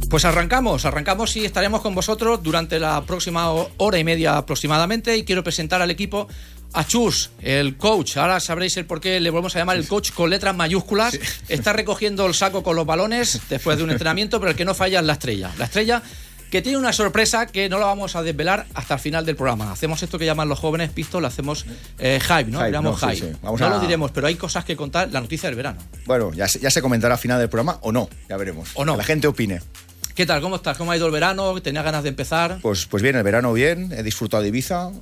Pues arrancamos y estaremos con vosotros durante la próxima hora y media aproximadamente, y quiero presentar al equipo a Chus, el coach. Ahora sabréis el por qué le volvemos a llamar el coach con letras mayúsculas. Sí. Está recogiendo el saco con los balones después de un entrenamiento, pero el que no falla es la estrella. La estrella que tiene una sorpresa que no la vamos a desvelar hasta el final del programa. Hacemos esto que llaman los jóvenes, Pisto, lo hacemos hype, ¿no? Hype. Sí. No lo diremos, pero hay cosas que contar, la noticia del verano. Bueno, ya se comentará al final del programa o no, ya veremos. O no. Que la gente opine. ¿Qué tal? ¿Cómo estás? ¿Cómo ha ido el verano? ¿Tenías ganas de empezar? Pues bien, el verano bien. He disfrutado de Ibiza,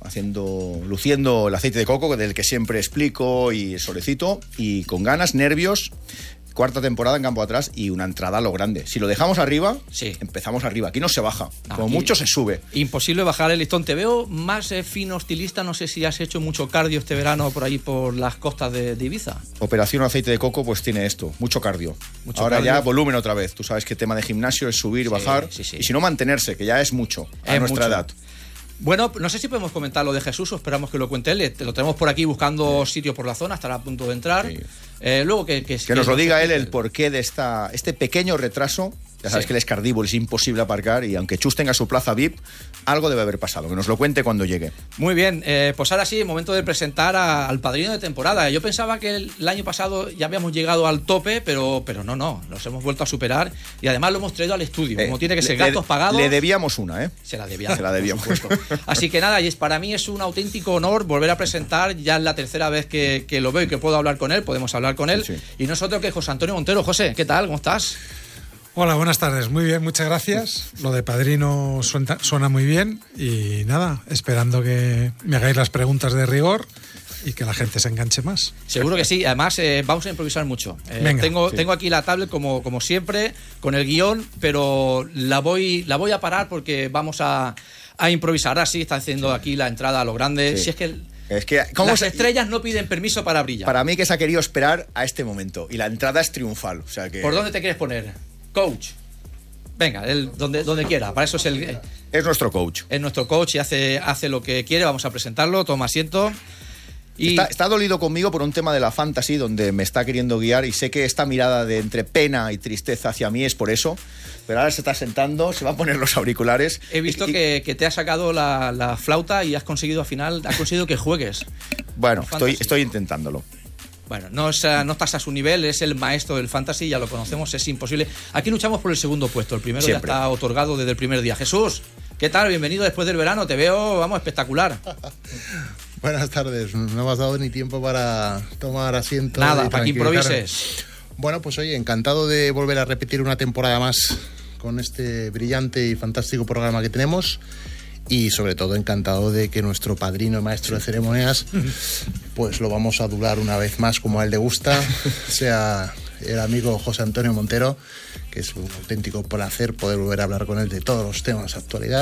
luciendo el aceite de coco, del que siempre explico, y el solecito, y con ganas, nervios. Cuarta temporada en campo atrás y una entrada a lo grande. Si lo dejamos arriba, sí, empezamos arriba. Aquí no se baja. Como mucho se sube. Imposible bajar el listón. Te veo más fino estilista. No sé si has hecho mucho cardio este verano por ahí por las costas de Ibiza. Operación aceite de coco pues tiene esto, mucho cardio. Ahora cardio. Ya volumen otra vez. Tú sabes que el tema de gimnasio es subir, bajar. Sí. Y si no, mantenerse, que ya es mucho a nuestra edad. Bueno, no sé si podemos comentar lo de Jesús o esperamos que lo cuente él. Lo tenemos por aquí buscando sitio por la zona, estará a punto de entrar. Sí. Luego que nos lo diga él el porqué de este pequeño retraso. Ya sabes que él es cardívoro, es imposible aparcar, y aunque Chus tenga su plaza VIP, algo debe haber pasado, que nos lo cuente cuando llegue. Muy bien, pues ahora sí, momento de presentar al padrino de temporada. Yo pensaba que el año pasado ya habíamos llegado al tope, pero no, nos hemos vuelto a superar, y además lo hemos traído al estudio, como tiene que ser, gastos pagados. Le debíamos una, ¿eh? Se la debíamos. Así que nada, y para mí es un auténtico honor volver a presentar, ya es la tercera vez que lo veo y que puedo hablar con él, podemos hablar con él, sí. Y nosotros que José Antonio Montero. José, ¿qué tal? ¿Cómo estás? Hola, buenas tardes. Muy bien, muchas gracias. Lo de padrino suena muy bien, y nada, esperando que me hagáis las preguntas de rigor y que la gente se enganche más. Seguro que sí. Además, vamos a improvisar mucho. Tengo aquí la tablet como siempre, con el guión, pero la voy a parar porque vamos a improvisar. Ahora sí está haciendo aquí la entrada a lo grande. Sí. Si es que las estrellas no piden permiso para brillar. Para mí que se ha querido esperar a este momento, y la entrada es triunfal. O sea que... ¿Por dónde te quieres poner? Coach. Venga, donde quiera. Para eso es nuestro coach. Es nuestro coach y hace lo que quiere. Vamos a presentarlo. Toma asiento. Y... Está dolido conmigo por un tema de la fantasy, donde me está queriendo guiar, y sé que esta mirada de entre pena y tristeza hacia mí es por eso. Pero ahora se está sentando, se va a poner los auriculares. He visto que te ha sacado la flauta y has conseguido que juegues. Bueno, estoy intentándolo. Bueno, no estás a su nivel, es el maestro del fantasy, ya lo conocemos, es imposible. Aquí luchamos por el segundo puesto, el primero siempre. Ya está otorgado desde el primer día. Jesús, ¿qué tal? Bienvenido después del verano, te veo, espectacular. Buenas tardes, no me has dado ni tiempo para tomar asiento. Nada, para que improvises. Bueno, pues oye, encantado de volver a repetir una temporada más con este brillante y fantástico programa que tenemos. Y sobre todo encantado de que nuestro padrino maestro de ceremonias pues lo vamos a adular una vez más como a él le gusta, sea el amigo José Antonio Montero, que es un auténtico placer poder volver a hablar con él de todos los temas de actualidad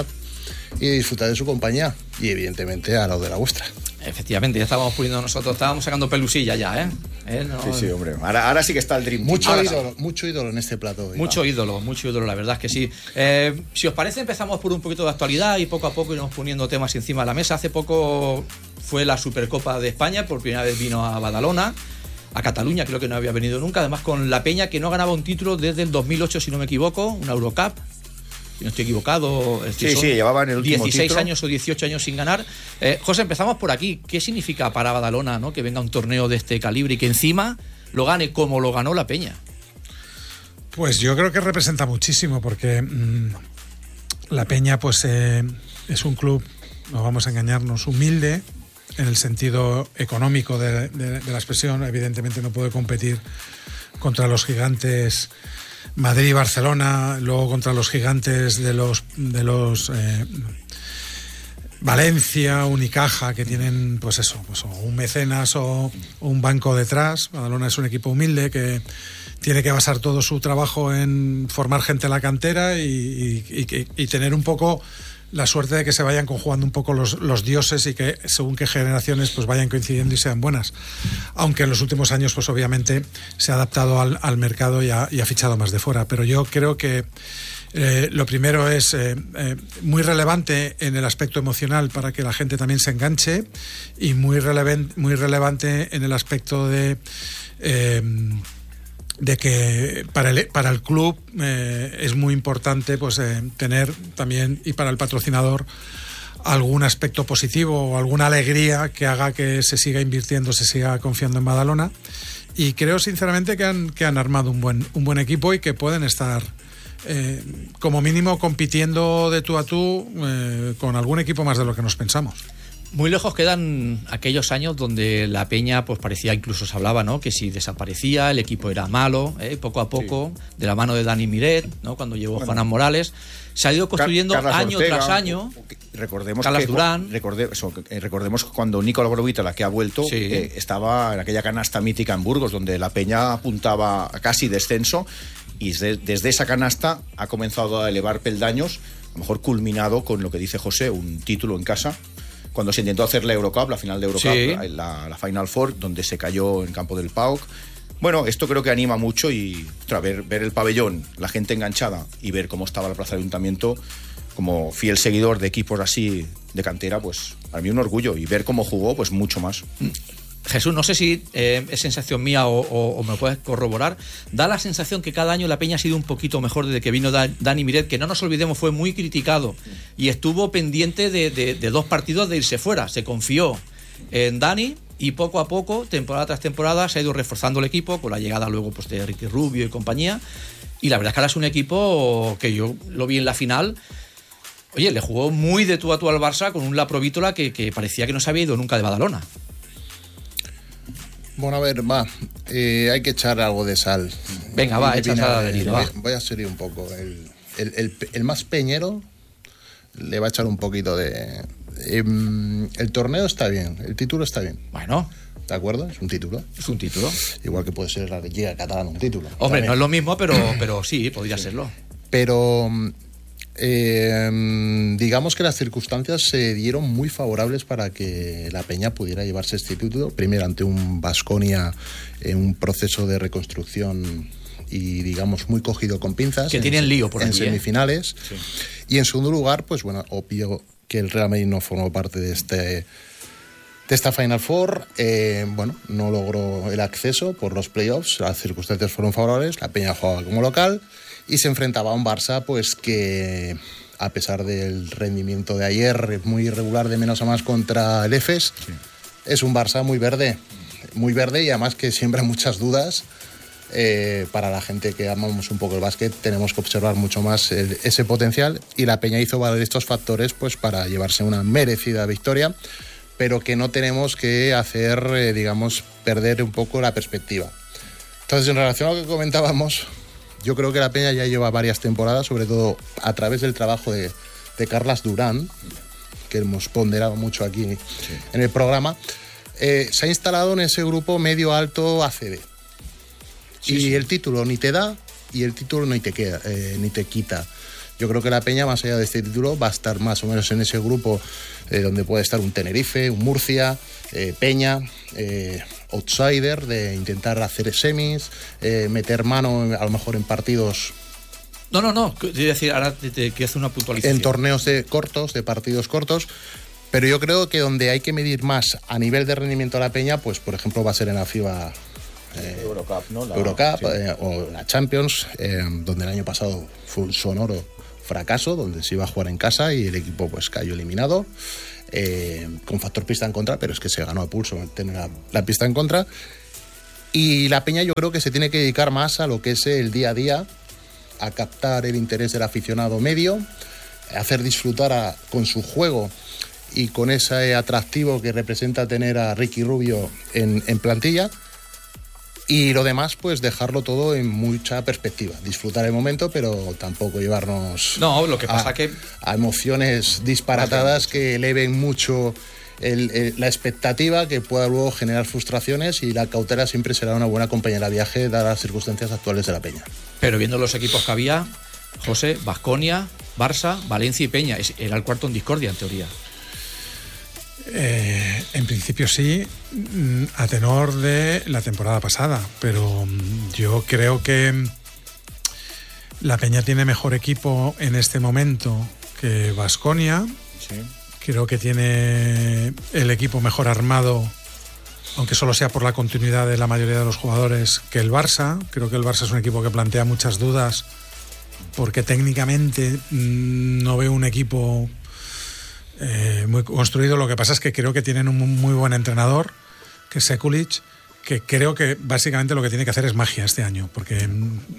y disfrutar de su compañía, y evidentemente a lo de la vuestra. Efectivamente, ya estábamos sacando pelusilla ya, ¿eh? No... Sí, hombre. Ahora sí que está el Dream. Mucho ídolo en este plato. Mucho ídolo, la verdad es que sí. Si os parece, empezamos por un poquito de actualidad y poco a poco iremos poniendo temas encima de la mesa. Hace poco fue la Supercopa de España, por primera vez vino a Badalona, a Cataluña, creo que no había venido nunca, además con la Peña, que no ganaba un título desde el 2008, si no me equivoco, una Eurocup. Si no estoy equivocado, sí, llevaban el último 16 título. años o 18 años sin ganar. José, empezamos por aquí. ¿Qué significa para Badalona, ¿no?, que venga un torneo de este calibre y que encima lo gane como lo ganó la Peña? Pues yo creo que representa muchísimo, porque la Peña pues es un club, no vamos a engañarnos, humilde en el sentido económico de la expresión. Evidentemente no puede competir contra los gigantes Madrid y Barcelona, luego contra los gigantes de los Valencia, Unicaja, que tienen pues un mecenas o un banco detrás. Badalona es un equipo humilde que tiene que basar todo su trabajo en formar gente en la cantera y tener un poco la suerte de que se vayan conjugando un poco los dioses, y que según qué generaciones pues vayan coincidiendo y sean buenas. Aunque en los últimos años pues obviamente se ha adaptado al mercado y ha fichado más de fuera. Pero yo creo que lo primero es muy relevante en el aspecto emocional para que la gente también se enganche, y muy relevante en el aspecto de de que para el club es muy importante pues tener también, y para el patrocinador, algún aspecto positivo o alguna alegría que haga que se siga invirtiendo, se siga confiando en Badalona. Y creo sinceramente que han armado un buen equipo y que pueden estar como mínimo compitiendo de tú a tú con algún equipo más de lo que nos pensamos. Muy lejos quedan aquellos años donde la Peña pues parecía, incluso se hablaba, ¿no?, que si desaparecía el equipo era malo, poco a poco, sí, de la mano de Dani Miret, ¿no?, cuando llegó Juanan Morales, se ha ido construyendo año Ortega, tras año. Recordemos Carlas que Durán. Recordemos cuando Nicola Grovita, la que ha vuelto, sí, estaba en aquella canasta mítica en Burgos, donde la Peña apuntaba a casi descenso, y desde esa canasta ha comenzado a elevar peldaños, a lo mejor culminado con lo que dice José, un título en casa, cuando se intentó hacer la Eurocup, la final de Eurocup, sí, la Final Four, donde se cayó en campo del PAOK. Bueno, esto creo que anima mucho, y ver el pabellón, la gente enganchada, y ver cómo estaba la plaza de Ayuntamiento, como fiel seguidor de equipos así de cantera, pues para mí un orgullo, y ver cómo jugó, pues mucho más. Jesús, no sé si es sensación mía o me lo puedes corroborar, da la sensación que cada año la Peña ha sido un poquito mejor desde que vino Dani Miret, que no nos olvidemos fue muy criticado y estuvo pendiente de 2 partidos de irse fuera. Se confió en Dani y poco a poco, temporada tras temporada, se ha ido reforzando el equipo con la llegada luego pues de Ricky Rubio y compañía, y la verdad es que ahora es un equipo que yo lo vi en la final. Oye, le jugó muy de tú a tú al Barça con un Laprovítola que parecía que no se había ido nunca de Badalona. Bueno, a ver, hay que echar algo de sal. Venga, echa sal a venir, va. Voy a seguir un poco. El más peñero le va a echar un poquito de... el torneo está bien, el título está bien. Bueno. ¿De acuerdo? Es un título. Es un título. Igual que puede ser la Liga Catalana un título. Hombre, no es lo mismo, pero sí, podría serlo. Pero... digamos que las circunstancias se dieron muy favorables para que la Peña pudiera llevarse este título, primero ante un Baskonia en un proceso de reconstrucción y digamos muy cogido con pinzas, que tienen lío por en aquí, semifinales, sí. Y en segundo lugar, pues bueno, obvio que el Real Madrid no formó parte de esta Final Four, no logró el acceso por los playoffs, las circunstancias fueron favorables, la Peña jugaba como local y se enfrentaba a un Barça pues que, a pesar del rendimiento de ayer muy irregular de menos a más contra el Efes, sí, es un Barça muy verde y además que siembra muchas dudas. Para la gente que amamos un poco el básquet tenemos que observar mucho más ese potencial, y la Peña hizo valer estos factores pues para llevarse una merecida victoria, pero que no tenemos que hacer, perder un poco la perspectiva. Entonces, en relación a lo que comentábamos, yo creo que la Peña ya lleva varias temporadas, sobre todo a través del trabajo de Carlas Durán, que hemos ponderado mucho aquí, sí, en el programa, se ha instalado en ese grupo medio-alto ACB. Sí, y sí, el título ni te da y el título ni te queda, ni te quita. Yo creo que la Peña, más allá de este título, va a estar más o menos en ese grupo donde puede estar un Tenerife, un Murcia, Peña, outsider, de intentar hacer semis, meter mano a lo mejor en partidos... No, quiero decir, ahora te quiero hacer una puntualización. En torneos de partidos cortos, pero yo creo que donde hay que medir más a nivel de rendimiento a la Peña, pues por ejemplo va a ser en la FIBA Eurocup, ¿no? Eurocup, sí, o la Champions, donde el año pasado fue un sonoro fracaso, donde se iba a jugar en casa y el equipo pues cayó eliminado, con factor pista en contra, pero es que se ganó a pulso tener la pista en contra. Y la Peña yo creo que se tiene que dedicar más a lo que es el día a día, a captar el interés del aficionado medio, a hacer disfrutar con su juego y con ese atractivo que representa tener a Ricky Rubio en plantilla. Y lo demás, pues dejarlo todo en mucha perspectiva. Disfrutar el momento, pero tampoco llevarnos lo que pasa a emociones disparatadas que eleven mucho la expectativa, que pueda luego generar frustraciones, y la cautela siempre será una buena compañera de viaje dadas las circunstancias actuales de la Peña. Pero viendo los equipos que había, José, Baskonia, Barça, Valencia y Peña, era el cuarto en discordia en teoría. En principio sí, a tenor de la temporada pasada, pero yo creo que la Peña tiene mejor equipo en este momento que Baskonia. Sí. Creo que tiene el equipo mejor armado aunque solo sea por la continuidad de la mayoría de los jugadores, que el Barça. Creo que el Barça es un equipo que plantea muchas dudas, porque técnicamente no veo un equipo muy construido. Lo que pasa es que creo que tienen un muy buen entrenador, que es Sekulic, que creo que básicamente lo que tiene que hacer es magia este año, porque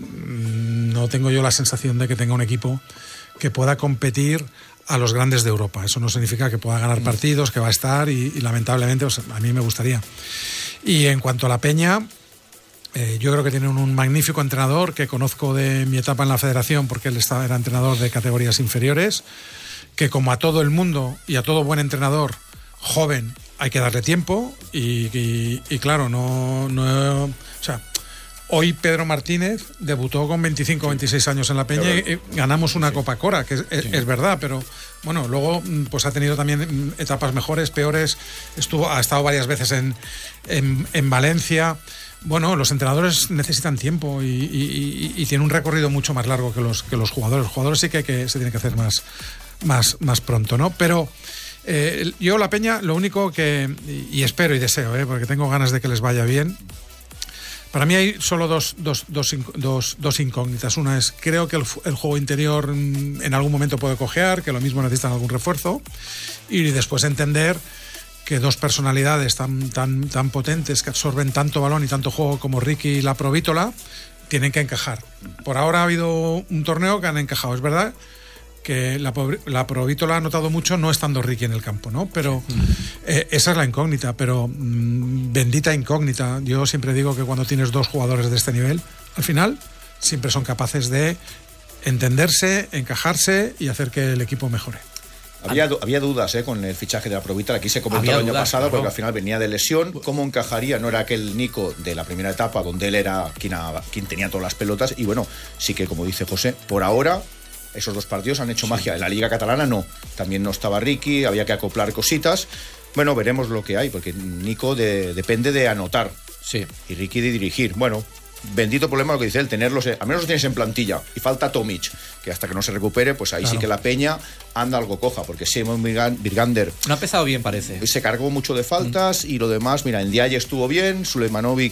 no tengo yo la sensación de que tenga un equipo que pueda competir a los grandes de Europa. Eso no significa que pueda ganar partidos, que va a estar, y lamentablemente pues, a mí me gustaría. Y en cuanto a la Peña, yo creo que tienen un magnífico entrenador que conozco de mi etapa en la federación, porque él era entrenador de categorías inferiores, que como a todo el mundo y a todo buen entrenador joven hay que darle tiempo y claro, o sea, hoy Pedro Martínez debutó con 25 o 26 años en la Peña y ganamos una Copa Cora, que es verdad, pero bueno, luego pues ha tenido también etapas mejores, peores, ha estado varias veces en Valencia. Bueno, los entrenadores necesitan tiempo y tienen un recorrido mucho más largo que los jugadores. Los jugadores sí que se tienen que hacer más pronto, ¿no? Pero yo la Peña, lo único que, y espero y deseo, porque tengo ganas de que les vaya bien. Para mí hay solo dos incógnitas. Una es, creo que el juego interior en algún momento puede cojear, que lo mismo necesitan algún refuerzo, y después entender que dos personalidades tan potentes, que absorben tanto balón y tanto juego como Ricky y la Provítola, tienen que encajar. Por ahora ha habido un torneo que han encajado, es verdad que la Provítola ha notado mucho no estando Ricky en el campo, ¿no? Pero esa es la incógnita, pero bendita incógnita. Yo siempre digo que cuando tienes dos jugadores de este nivel, al final siempre son capaces de entenderse, encajarse y hacer que el equipo mejore. Había dudas con el fichaje de la Provítola. Aquí se comentó el año pasado, claro, porque al final venía de lesión. ¿Cómo encajaría? No era aquel Nico de la primera etapa donde él era quien tenía todas las pelotas. Y bueno, sí que, como dice José, por ahora esos dos partidos han hecho magia. En la Liga Catalana no. También no estaba Ricky, había que acoplar cositas. Bueno, veremos lo que hay, porque Nico depende de anotar. Sí. Y Ricky de dirigir. Bueno, bendito problema lo que dice él, tenerlos, al menos los tienes en plantilla. Y falta Tomic, que hasta que no se recupere, pues ahí sí que la Peña anda algo coja, porque Simon Birgander no ha empezado bien, parece. Se cargó mucho de faltas y lo demás, mira, Ndiaye estuvo bien, Sulejmanovic.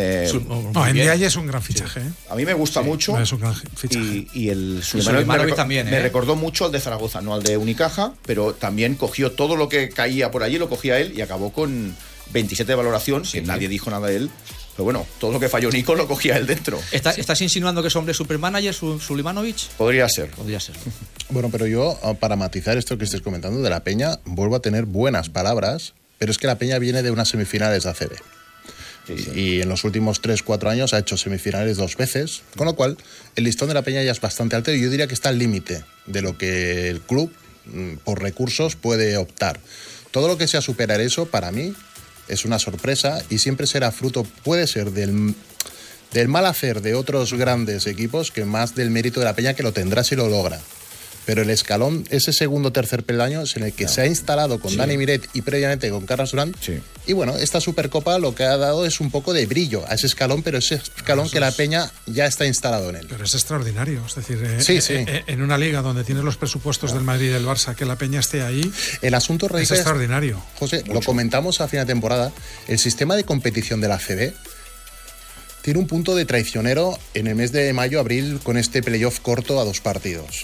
Ndiaye es un gran fichaje. Sí. A mí me gusta mucho. Es un gran fichaje. Y el Sulejmanovic también. Me recordó mucho al de Zaragoza, no al de Unicaja, pero también cogió todo lo que caía por allí, lo cogía él y acabó con 27 de valoración, que nadie dijo nada de él. Pero bueno, todo lo que falló Nico lo cogía él dentro. ¿Estás insinuando que es hombre supermanager, Sulejmanovic? Podría ser. Bueno, pero yo, para matizar esto que estés comentando de la Peña, vuelvo a tener buenas palabras, pero es que la Peña viene de unas semifinales de ACB. Sí. Y en los últimos 3-4 años ha hecho semifinales 2 veces, con lo cual el listón de la Peña ya es bastante alto y yo diría que está al límite de lo que el club, por recursos, puede optar. Todo lo que sea superar eso, para mí, es una sorpresa y siempre será fruto, puede ser del mal hacer de otros grandes equipos, que más del mérito de la Peña, que lo tendrá si lo logra. Pero el escalón, ese segundo o tercer peldaño, es en el que se ha instalado con Dani Miret y previamente con Carlos Durán. Sí. Y bueno, esta Supercopa lo que ha dado es un poco de brillo a ese escalón, pero ese escalón que la Peña ya está instalado en él. Pero es extraordinario, es decir, en una liga donde tienes los presupuestos del Madrid y del Barça, que la Peña esté ahí, el asunto es extraordinario. José, lo comentamos a final de temporada, el sistema de competición de la ACB tiene un punto de traicionero en el mes de mayo-abril con este playoff corto a 2 partidos.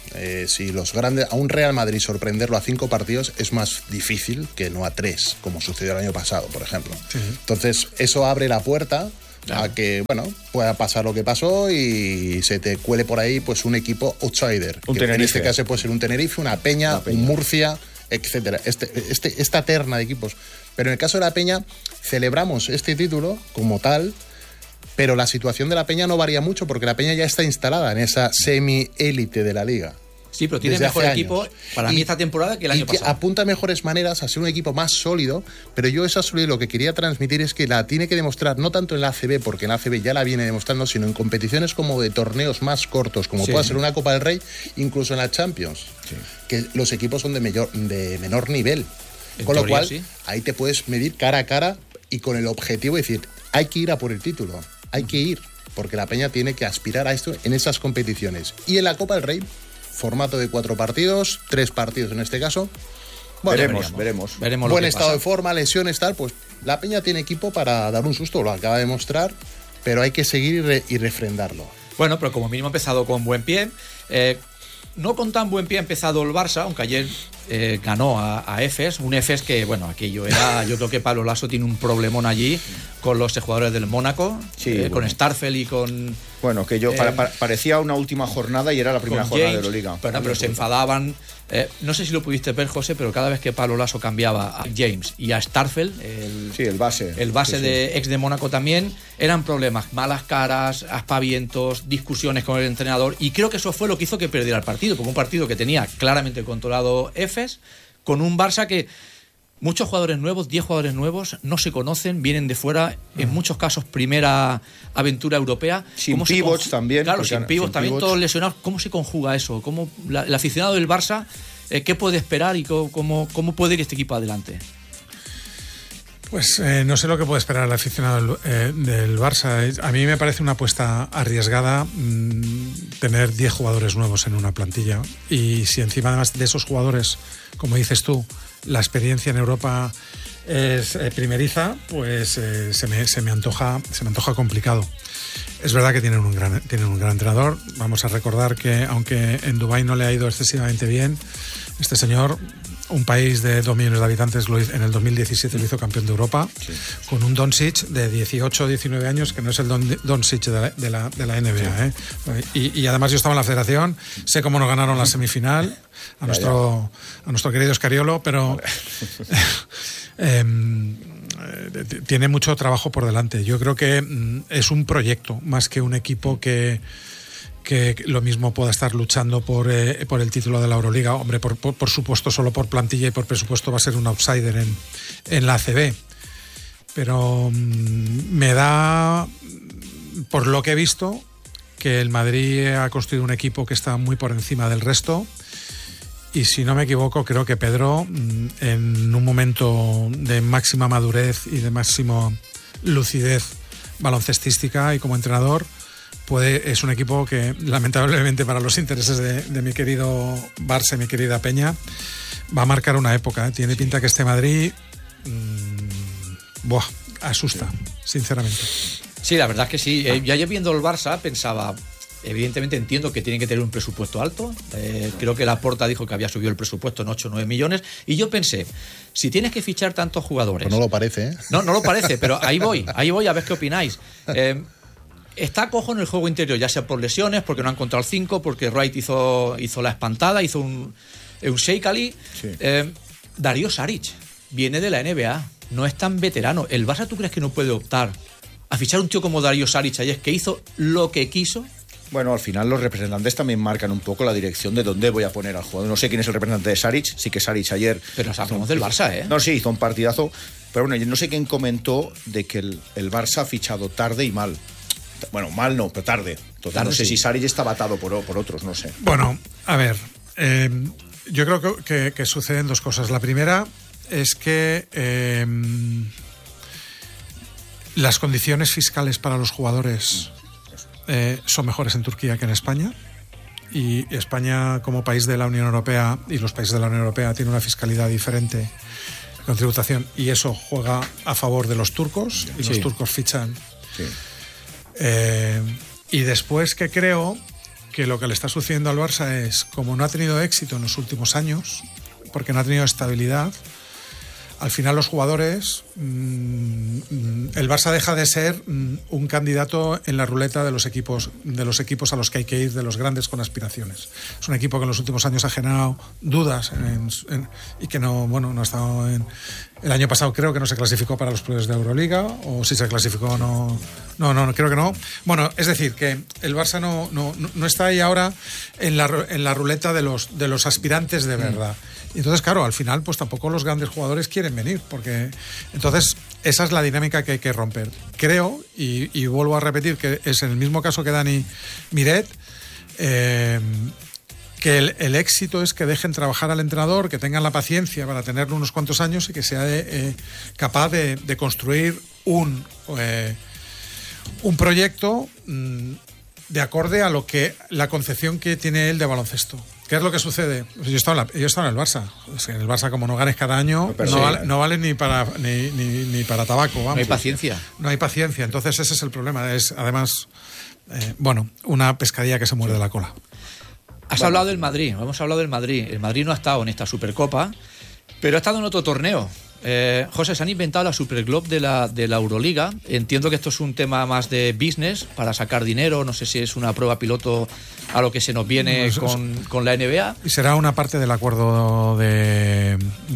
Si los grandes, a un Real Madrid sorprenderlo a 5 partidos es más difícil que no a 3, como sucedió el año pasado, por ejemplo. Sí. Entonces, eso abre la puerta a que, bueno, pueda pasar lo que pasó y se te cuele por ahí pues un equipo outsider. En este caso puede ser un Tenerife, una Peña, un Murcia, etcétera. Esta terna de equipos. Pero en el caso de la Peña, celebramos este título como tal, pero la situación de la Peña no varía mucho porque la Peña ya está instalada en esa semi-élite de la liga. Sí, pero tiene mejor equipo para mí esta temporada que el año pasado. Apunta mejores maneras a ser un equipo más sólido, pero yo esa solidez lo que quería transmitir es que la tiene que demostrar no tanto en la ACB, porque en la ACB ya la viene demostrando, sino en competiciones como de torneos más cortos, como pueda ser una Copa del Rey, incluso en la Champions, que los equipos son de menor nivel. Con lo cual, ahí te puedes medir cara a cara y con el objetivo de decir, hay que ir a por el título, hay que ir, porque la Peña tiene que aspirar a esto en esas competiciones. Y en la Copa del Rey, formato de 4 partidos, 3 partidos en este caso. Bueno, veremos. Buen estado de forma, lesiones, tal, pues La Peña tiene equipo para dar un susto, lo acaba de mostrar, pero hay que seguir y refrendarlo. Bueno, pero como mínimo ha empezado con buen pie. No con tan buen pie ha empezado el Barça, aunque ayer ganó a Efes, un Efes que, bueno, aquello era, yo creo que Pablo Lasso tiene un problemón allí con los jugadores del Mónaco, con Starfel y con... Bueno, que parecía una última jornada y era la primera jornada de Euroliga. Pero se enfadaban. No sé si lo pudiste ver, José, pero cada vez que Pablo Lasso cambiaba a James y a Starfel, el base ex de Mónaco también, eran problemas, malas caras, aspavientos, discusiones con el entrenador, y creo que eso fue lo que hizo que perdiera el partido, porque un partido que tenía claramente controlado Efes, con un Barça que muchos jugadores nuevos, 10 jugadores nuevos, no se conocen, vienen de fuera, en muchos casos primera aventura europea. Sin pivots también. Claro, sin pivots también, todos lesionados. ¿Cómo se conjuga eso? ¿Cómo el aficionado del Barça, qué puede esperar y cómo puede ir este equipo adelante? Pues no sé lo que puede esperar el aficionado del Barça. A mí me parece una apuesta arriesgada tener 10 jugadores nuevos en una plantilla. Y si encima además de esos jugadores, como dices tú, la experiencia en Europa es primeriza, pues se me antoja complicado. Es verdad que tienen un gran entrenador. Vamos a recordar que aunque en Dubái no le ha ido excesivamente bien, este señor, un país de 2 millones de habitantes, en el 2017 lo hizo campeón de Europa, con un Doncic de 18 o 19 años, que no es el Doncic de la NBA. Y además yo estaba en la federación, sé cómo nos ganaron la semifinal a nuestro querido Scariolo, pero tiene mucho trabajo por delante. Yo creo que es un proyecto más que un equipo que lo mismo pueda estar luchando por el título de la Euroliga. Hombre, por supuesto, solo por plantilla y por presupuesto va a ser un outsider en la ACB. Pero me da, por lo que he visto, que el Madrid ha construido un equipo que está muy por encima del resto. Y si no me equivoco, creo que Pedro, en un momento de máxima madurez y de máxima lucidez baloncestística y como entrenador, es un equipo que, lamentablemente para los intereses de mi querido Barça y mi querida Peña, va a marcar una época. Tiene pinta que este Madrid asusta, sinceramente. Sí, la verdad es que sí. Ya viendo el Barça pensaba, evidentemente entiendo que tienen que tener un presupuesto alto. Creo que Laporta dijo que había subido el presupuesto en 8 o 9 millones. Y yo pensé, si tienes que fichar tantos jugadores... Pues no lo parece, ¿eh? No lo parece, pero ahí voy a ver qué opináis. Está cojo en el juego interior, ya sea por lesiones, porque no han encontrado el 5, porque Wright hizo la espantada, hizo un Sheikh Ali. Sí. Darío Saric viene de la NBA, no es tan veterano. ¿El Barça tú crees que no puede optar a fichar un tío como Darío Saric ayer, que hizo lo que quiso? Bueno, al final los representantes también marcan un poco la dirección de dónde voy a poner al jugador. No sé quién es el representante de Saric, sí que Saric ayer... Pero hablamos del Barça, ¿eh? No, sí, hizo un partidazo, pero bueno, yo no sé quién comentó de que el Barça ha fichado tarde y mal. Bueno, mal no, pero tarde. Entonces, no sé si Saric estaba atado por otros, no sé. Bueno, a ver, yo creo que suceden dos cosas. La primera es que las condiciones fiscales para los jugadores son mejores en Turquía que en España. Y España, como país de la Unión Europea, y los países de la Unión Europea, tiene una fiscalidad diferente con tributación, y eso juega a favor de los turcos, y los turcos fichan. Sí. Y después, que creo que lo que le está sucediendo al Barça es, como no ha tenido éxito en los últimos años, porque no ha tenido estabilidad, al final los jugadores, el Barça deja de ser un candidato en la ruleta de los equipos a los que hay que ir, de los grandes con aspiraciones. Es un equipo que en los últimos años ha generado dudas y que no ha estado en... El año pasado creo que no se clasificó para los playoffs de Euroliga, o si se clasificó no, creo que no. Bueno, es decir, que el Barça no está ahí ahora en la ruleta de los aspirantes de verdad. Y entonces, claro, al final pues tampoco los grandes jugadores quieren venir, porque entonces esa es la dinámica que hay que romper. Creo, y vuelvo a repetir que es en el mismo caso que Dani Miret, que el éxito es que dejen trabajar al entrenador, que tengan la paciencia para tenerlo unos cuantos años y que sea capaz de construir un proyecto de acorde a lo que la concepción que tiene él de baloncesto. ¿Qué es lo que sucede? Yo he estado en el Barça. Es que en el Barça, como no ganes cada año, no vale ni para tabaco. Vamos. No hay paciencia. No hay paciencia. Entonces ese es el problema. Es, además, una pescadilla que se muerde la cola. Has hablado del Madrid. Hemos hablado del Madrid. El Madrid no ha estado en esta Supercopa, pero ha estado en otro torneo. José, se han inventado la Superglobe de la Euroliga. Entiendo que esto es un tema más de business para sacar dinero. No sé si es una prueba piloto a lo que se nos viene con la NBA. Y será una parte del acuerdo de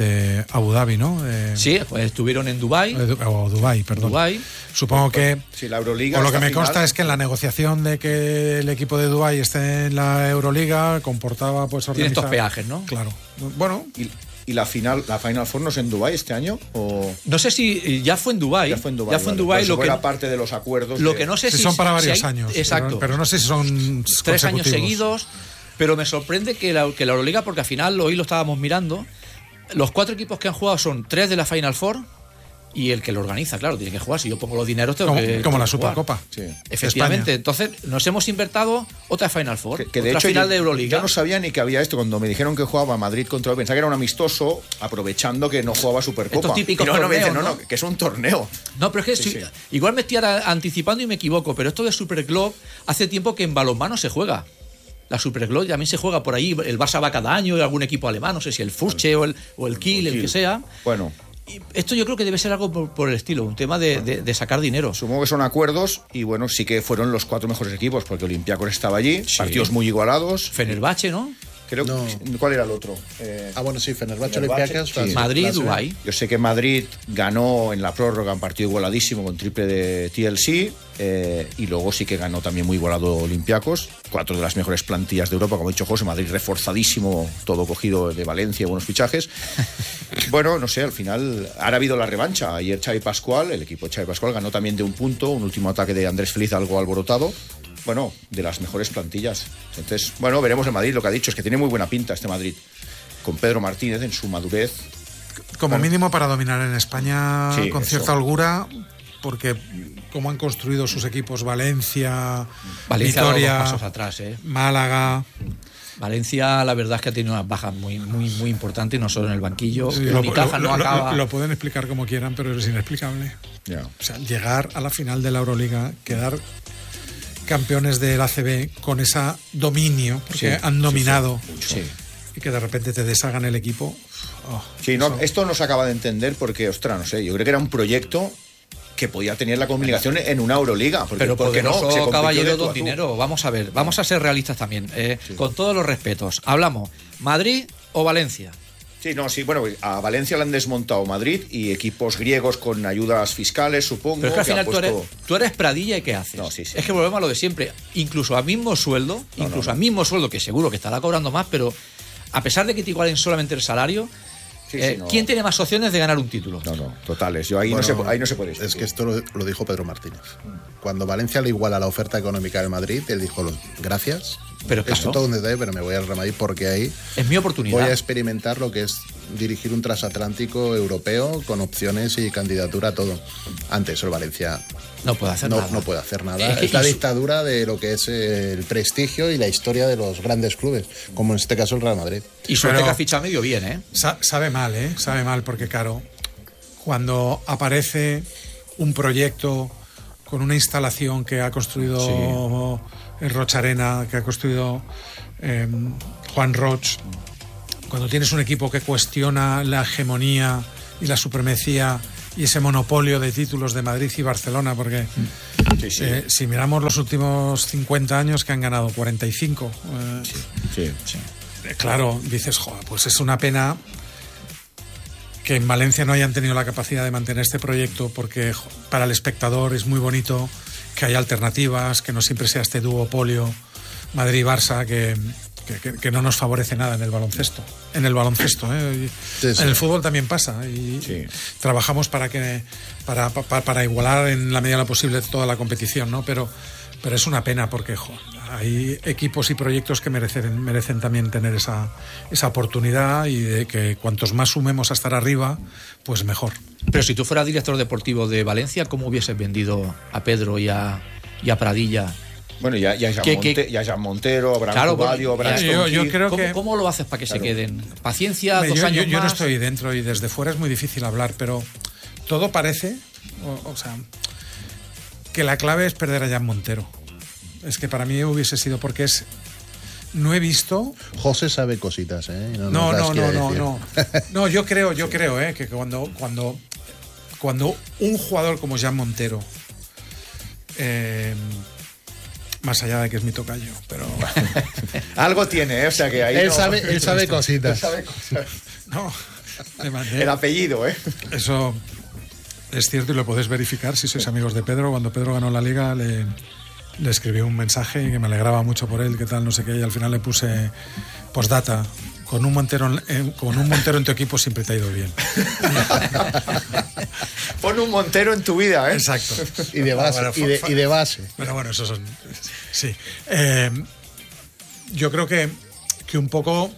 Abu Dhabi, ¿no? Sí, pues estuvieron en Dubái. O Dubái, perdón. Dubái. Supongo que... Sí, la Euroliga. O lo que me consta es que en la negociación de que el equipo de Dubái esté en la Euroliga comportaba pues organizar... Tiene estos peajes, ¿no? Claro. Bueno... ¿Y la Final Four no es en Dubái este año? ¿O? No sé si ya fue en Dubái. Ya fue en Dubái. Lo que era parte de los acuerdos. Lo que no sé si son para varios años. Exacto. Pero no sé si son 3 años seguidos. Pero me sorprende que la Euroliga, porque al final hoy lo estábamos mirando, los 4 equipos que han jugado son 3 de la Final Four. Y el que lo organiza, claro, tiene que jugar. Si yo pongo los dineros, tengo que como la jugar. Supercopa. Sí. Efectivamente. España. Entonces, nos hemos inventado otra Final Four. Que de otra hecho, final de Euroliga. Yo no sabía ni que había esto. Cuando me dijeron que jugaba Madrid contra... Pensaba que era un amistoso, aprovechando que no jugaba Supercopa. Estos típicos torneos, me dicen, ¿no? que es un torneo. No, pero es que igual me estoy anticipando y me equivoco, pero esto de Superglobe hace tiempo que en balonmano se juega. La Superglobe también se juega por ahí. El Barça va cada año, algún equipo alemán, no sé si el Fürche o el Kiel, el que sea. Bueno... Y esto yo creo que debe ser algo por el estilo, un tema de sacar dinero. Supongo que son acuerdos y bueno, sí que fueron los 4 mejores equipos porque Olympiacos estaba allí, partidos muy igualados. Fenerbahce, ¿no? Creo no. ¿Cuál era el otro? Sí, Fenerbahce, Olympiacos. Sí. Madrid, Dubái. Yo sé que Madrid ganó en la prórroga un partido igualadísimo con triple de TLC y luego sí que ganó también muy igualado Olympiacos. 4 de las mejores plantillas de Europa, como ha dicho José. Madrid reforzadísimo, todo cogido de Valencia, buenos fichajes. Bueno, no sé, al final ahora ha habido la revancha. Ayer Xavi Pascual, el equipo de Xavi Pascual, ganó también de un punto, un último ataque de Andrés Feliz, algo alborotado. Bueno, de las mejores plantillas. Entonces, bueno, veremos el Madrid. Lo que ha dicho es que tiene muy buena pinta este Madrid. Con Pedro Martínez en su madurez. Como mínimo para dominar en España con cierta eso. Holgura, porque como han construido sus equipos Valencia Vitoria, pasos atrás, Málaga... Valencia, la verdad es que ha tenido unas bajas muy importantes, no solo en el banquillo. Sí, lo pueden explicar como quieran, pero es inexplicable. Yeah. O sea, llegar a la final de la Euroliga, quedar campeones del ACB con ese dominio, porque han dominado, y que de repente te deshagan el equipo. Esto no se acaba de entender porque, ostras, no sé, yo creo que era un proyecto que podía tener la comunicación en una Euroliga. Pero poderoso caballero don dinero. Vamos a ver, vamos a ser realistas también. Con todos los respetos. Hablamos, ¿Madrid o Valencia? Bueno, a Valencia le han desmontado Madrid y equipos griegos con ayudas fiscales, supongo. Pero es que al final tú eres Pradilla y ¿qué haces? No, sí. Es que volvemos a lo de siempre. Incluso a mismo sueldo, mismo sueldo, que seguro que estará cobrando más, pero a pesar de que te igualen solamente el salario... ¿Quién tiene más opciones de ganar un título? No, totales. Ahí no se puede discutir. Es que esto lo dijo Pedro Martínez. Cuando Valencia le iguala la oferta económica del Madrid, él dijo, gracias. Pero claro, esto todo un detalle, pero me voy al Real Madrid porque ahí es mi oportunidad. Voy a experimentar lo que es dirigir un transatlántico europeo con opciones y candidatura a todo. Antes el Valencia no puede hacer nada. No puede hacer nada. Es la dictadura de lo que es el prestigio y la historia de los grandes clubes, como en este caso el Real Madrid. Y suerte que ha fichado medio bien, ¿eh? Sabe mal, porque claro, cuando aparece un proyecto con una instalación que ha construido el Roch Arena, que ha construido Juan Roch, cuando tienes un equipo que cuestiona la hegemonía y la supremacía y ese monopolio de títulos de Madrid y Barcelona, porque si miramos los últimos 50 años que han ganado 45, claro, dices, pues es una pena que en Valencia no hayan tenido la capacidad de mantener este proyecto, porque para el espectador es muy bonito que haya alternativas, que no siempre sea este duopolio Madrid-Barça que no nos favorece nada en el baloncesto. En el fútbol también pasa y trabajamos para igualar en la medida de lo posible toda la competición, ¿no? Pero es una pena porque hay equipos y proyectos que merecen también tener esa oportunidad, y de que cuantos más sumemos a estar arriba, pues mejor. Pero si tú fueras director deportivo de Valencia, ¿cómo hubieses vendido a Pedro y a Pradilla Bueno, ya Jan Montero, Abraham Cubadio, Abraham yo creo que... ¿Cómo lo haces para que se queden? ¿Paciencia, 2 años más? Yo no estoy dentro y desde fuera es muy difícil hablar, pero todo parece, o sea, que la clave es perder a Jan Montero. Es que para mí hubiese sido porque es... No he visto... José sabe cositas, ¿eh? No, yo creo que cuando un jugador como Jan Montero, más allá de que es mi tocayo, pero... Algo tiene, o sea que ahí... Él sabe cositas. No, el apellido, Eso es cierto y lo podéis verificar si sois amigos de Pedro. Cuando Pedro ganó la Liga le escribí un mensaje que me alegraba mucho por él, que tal, no sé qué, y al final le puse postdata: con un Montero en tu equipo siempre te ha ido bien. Pon un Montero en tu vida, Exacto. Y de base. Y de base. Pero bueno, esos son... Sí. Yo creo que un poco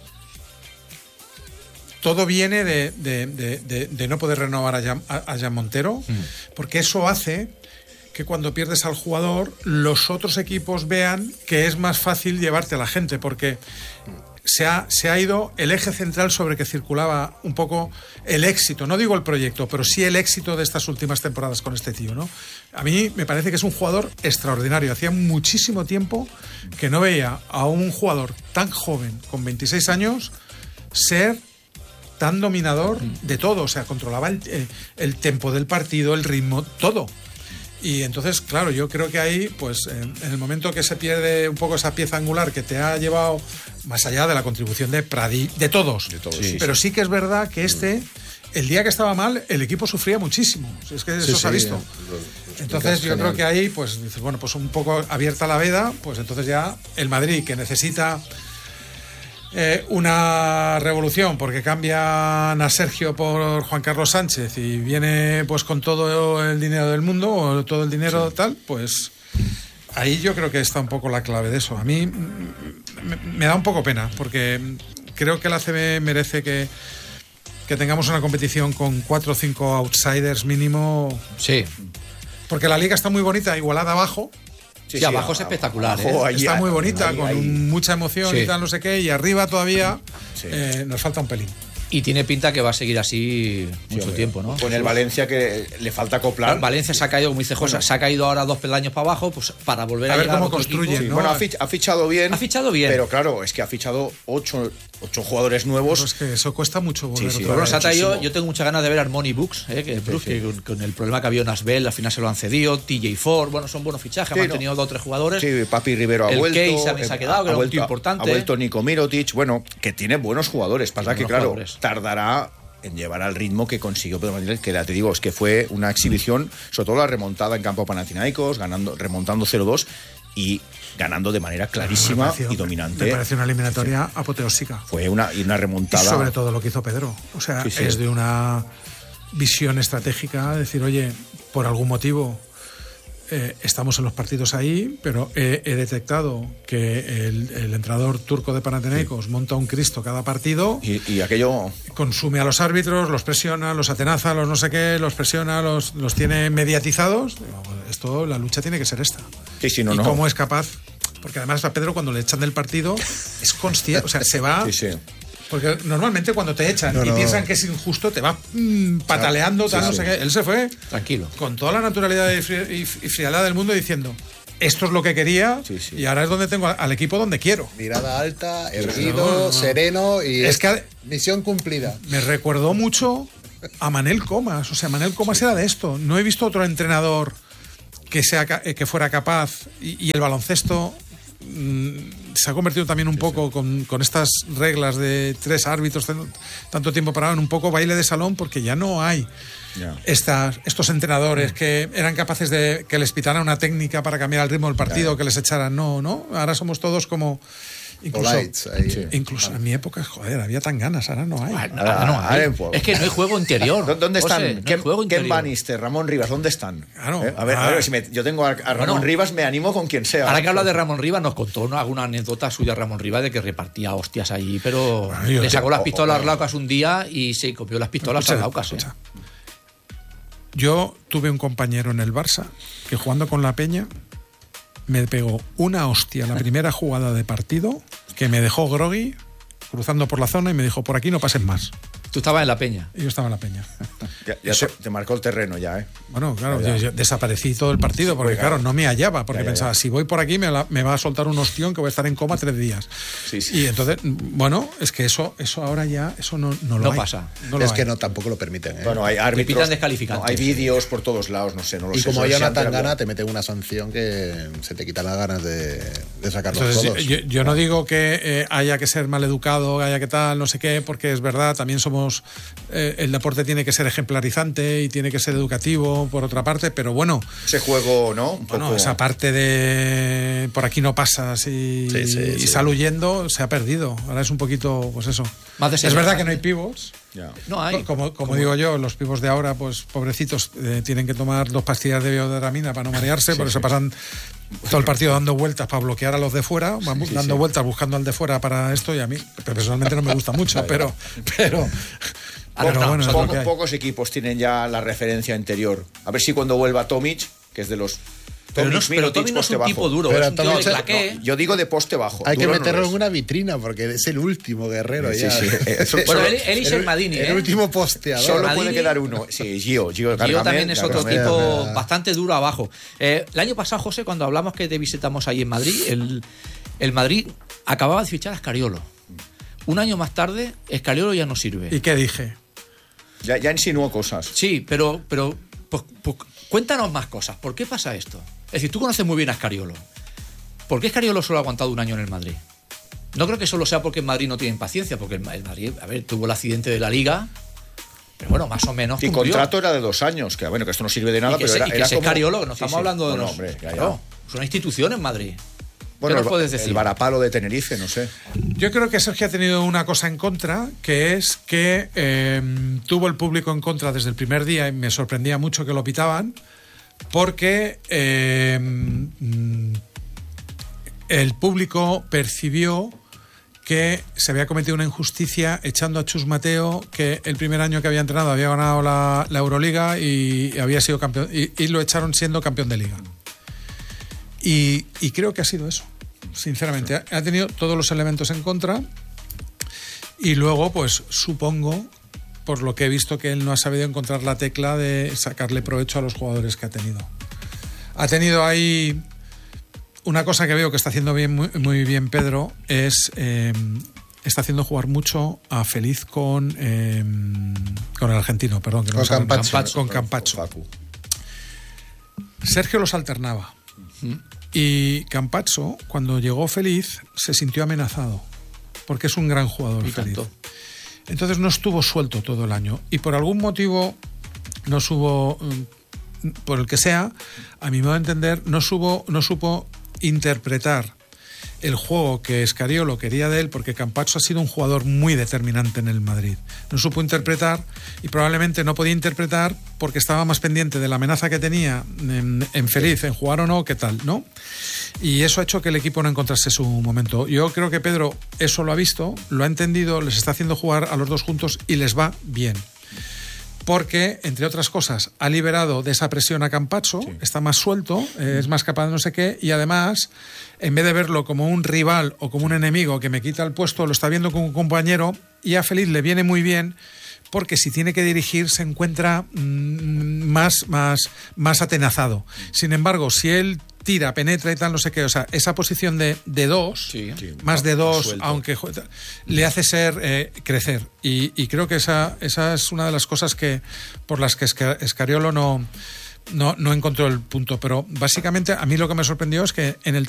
todo viene de no poder renovar a Jan Montero, porque eso hace que cuando pierdes al jugador, los otros equipos vean que es más fácil llevarte a la gente, porque se ha ido el eje central sobre que circulaba un poco el éxito, no digo el proyecto, pero sí el éxito de estas últimas temporadas con este tío, ¿no? A mí me parece que es un jugador extraordinario. Hacía muchísimo tiempo que no veía a un jugador tan joven, con 26 años, ser tan dominador de todo. O sea, controlaba el tempo del partido, el ritmo, todo. Y entonces, claro, yo creo que ahí, pues en el momento que se pierde un poco esa pieza angular que te ha llevado, más allá de la contribución de Pradí, de todos, sí, pero sí que es verdad que el día que estaba mal, el equipo sufría muchísimo. Es que eso se ha visto. Entonces yo creo que ahí, pues dices, bueno, pues un poco abierta la veda, pues entonces ya el Madrid, que necesita una revolución porque cambian a Sergio por Juan Carlos Sánchez y viene pues con todo el dinero del mundo o todo el dinero tal, pues ahí yo creo que está un poco la clave de eso. A mí me da un poco pena porque creo que la ACB merece que tengamos una competición con 4 o 5 outsiders mínimo. Sí. Porque la liga está muy bonita, igualada abajo. Sí, abajo es espectacular. Está muy bonita, con mucha emoción y tal, no sé qué, y arriba todavía nos falta un pelín. Y tiene pinta que va a seguir así mucho tiempo, ¿no? Con el Valencia que le falta acoplar. Valencia se ha caído, como dice José, se ha caído ahora 2 peldaños para abajo, pues para volver a ver llegar cómo construyen, ¿no? Bueno, ha fichado bien. Ha fichado bien. Pero claro, es que ha fichado 8 jugadores nuevos. Pero es que eso cuesta mucho volver otra vez. Bueno, se ha traído, yo tengo muchas ganas de ver Harmony Books, que con el problema que había en Asbel, al final se lo han cedido, TJ Ford, bueno, son buenos fichajes, han tenido 2 o 3 jugadores. Sí, Papi Rivero ha vuelto. El Case también se ha quedado, que era un tío importante. Ha vuelto Nico Mirotic, bueno, que tiene buenos jugadores. Pasa que, claro, tardará en llevar al ritmo que consiguió Pedro Martínez, que ya te digo, es que fue una exhibición, sobre todo la remontada en campo Panathinaikos, remontando 0-2 y ganando de manera clarísima y dominante. Me parece una eliminatoria apoteósica. Fue una remontada. Y sobre todo lo que hizo Pedro. O sea, es de una visión estratégica, decir, oye, por algún motivo estamos en los partidos ahí, pero he detectado que el entrenador turco de Panathinaikos monta un Cristo cada partido y aquello consume a los árbitros, los presiona, los atenaza, los no sé qué, los presiona, los tiene mediatizados. Esto, la lucha tiene que ser esta. No, cómo es capaz, porque además a Pedro cuando le echan del partido es consciente, o sea, se va... Porque normalmente cuando te echan y piensan que es injusto, te va pataleando, no sé qué. Él se fue tranquilo, con toda la naturalidad y frialdad del mundo, diciendo, esto es lo que quería y ahora es donde tengo al equipo donde quiero. Mirada alta, erguido, sereno y es que misión cumplida. Me recordó mucho a Manel Comas. O sea, Manel Comas era de esto. No he visto otro entrenador que fuera capaz y el baloncesto se ha convertido también un poco con estas reglas de 3 árbitros tanto tiempo parado en un poco baile de salón, porque ya no hay estos entrenadores que eran capaces de que les pitara una técnica para cambiar el ritmo del partido, que les echaran, no, ahora somos todos como incluso en mi época, joder, había tan ganas, ahora no hay. Ahora no hay. Es que no hay juego interior. ¿Dónde están? No Ken Bannister, Ramón Rivas, ¿dónde están? Claro. A ver, si yo tengo a Ramón Rivas, me animo con quien sea. Ahora que habla de Ramón Rivas, nos contó alguna anécdota suya Ramón Rivas de que repartía hostias allí, pero le sacó las pistolas a Laucas un día y se copió las pistolas a Laucas. Yo tuve un compañero en el Barça que jugando con la Peña me pegó una hostia la primera jugada de partido que me dejó groggy cruzando por la zona y me dijo, por aquí no pases más. Tú estabas en la peña. Y yo estaba en la peña. Ya te marcó el terreno ya, ¿eh? Bueno, claro, yo desaparecí todo el partido porque, claro, no me hallaba. Porque pensaba, si voy por aquí me va a soltar un ostión que voy a estar en coma 3 días. Sí, sí. Y entonces, bueno, es que eso ahora ya eso no lo hay. Pasa. No lo es hay. que no, tampoco lo permiten, ¿eh? Bueno, hay árbitros. Te pitan descalificantes. No, hay vídeos por todos lados, no sé, no lo sé. Y como eso haya una siempre tangana, algo. te meten una sanción que se te quitan las ganas de sacar los Entonces, codos. yo no digo que haya que ser maleducado, haya que tal, no sé qué, porque es verdad, también somos... el deporte tiene que ser ejemplarizante y tiene que ser educativo, por otra parte, pero bueno... Ese juego, ¿no? Bueno, esa parte de por aquí no pasas y sal huyendo se ha perdido. Ahora es un poquito, pues eso. Más es verdad que no hay pivots. Ya. No hay. Como digo yo, los pivots de ahora, pues pobrecitos, tienen que tomar 2 pastillas de bioderamina para no marearse, por eso pasan todo el partido dando vueltas para bloquear a los de fuera, van dando vueltas buscando al de fuera para esto, y a mí personalmente no me gusta mucho, pero bueno, es lo que hay. Pocos equipos tienen ya la referencia anterior. A ver si cuando vuelva Tomic, que es de los... Pero Tomic no es un tipo duro, Pero es un tío de Tomic- claqué. No, yo digo de poste bajo. Hay que duro no meterlo es. en una vitrina porque es el último guerrero Sí, ya. sí. Bueno, él y Sermadini, el último posteador. Solo Madini. puede quedar uno. Sí, Gio Yo también es otro Gargamel. tipo bastante duro abajo. El año pasado, José, cuando hablamos que te visitamos ahí en Madrid, el Madrid acababa de fichar a Scariolo. Un año más tarde, Scariolo ya no sirve. ¿Y qué dije? Ya insinuó cosas. Sí, pero pues, cuéntanos más cosas. ¿Por qué pasa esto? Es decir, tú conoces muy bien a Scariolo. ¿Por qué Scariolo solo ha aguantado un año en el Madrid? No creo que solo sea porque en Madrid no tienen paciencia, porque el Madrid, a ver, tuvo el accidente de la Liga, pero bueno, más o menos Y cumplió. contrato era de 2 años, que bueno, que esto no sirve de nada, Y que pero era es como... Scariolo, que no Sí, estamos sí. hablando de No, los... hombre, ya. Claro, es una institución en Madrid. Bueno, ¿Qué nos puedes decir? el varapalo de Tenerife, no sé. Yo creo que Sergio ha tenido una cosa en contra, que es que tuvo el público en contra desde el primer día y me sorprendía mucho que lo pitaban, porque el público percibió que se había cometido una injusticia echando a Chus Mateo, que el primer año que había entrenado había ganado la Euroliga y había sido campeón, y lo echaron siendo campeón de liga. Y creo que ha sido eso, sinceramente. Ha tenido todos los elementos en contra y luego, pues supongo, por lo que he visto, que él no ha sabido encontrar la tecla de sacarle provecho a los jugadores que ha tenido. Ha tenido ahí una cosa que veo que está haciendo bien, muy bien Pedro, es está haciendo jugar mucho a Feliz con el argentino, perdón, que no Con sabe- Campazzo. con Campazzo. Facu. Sergio los alternaba. Y Campazzo, cuando llegó Feliz, se sintió amenazado, porque es un gran jugador, Y Feliz. tanto. Entonces no estuvo suelto todo el año. Y por algún motivo no supo, por el que sea, a mi modo de entender, no supo interpretar el juego que Scariolo quería de él, porque Campazzo ha sido un jugador muy determinante en el Madrid. No supo interpretar y probablemente no podía interpretar porque estaba más pendiente de la amenaza que tenía en Feliz, en jugar o no, qué tal, ¿no? Y eso ha hecho que el equipo no encontrase su momento. Yo creo que Pedro eso lo ha visto, lo ha entendido, les está haciendo jugar a los dos juntos y les va bien. Porque, entre otras cosas, ha liberado de esa presión a Campazzo, está más suelto, es más capaz de no sé qué, y además, en vez de verlo como un rival o como un enemigo que me quita el puesto, lo está viendo como un compañero, y a Feliz le viene muy bien, porque si tiene que dirigir se encuentra más atenazado. Sin embargo, si él tira, penetra y tal, no sé qué, o sea, esa posición de dos, Sí. más de dos, suelto. aunque le hace ser crecer. Y creo que esa es una de las cosas por las que Scariolo no encontró el punto. Pero básicamente a mí lo que me sorprendió es que en el